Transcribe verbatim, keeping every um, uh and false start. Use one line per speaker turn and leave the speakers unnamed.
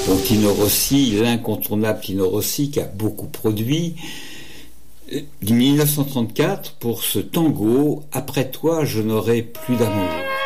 Bon, Tino Rossi, l'incontournable Tino Rossi, qui a beaucoup produit. mille neuf cent trente-quatre, pour ce tango, Après toi, je n'aurai plus d'amour.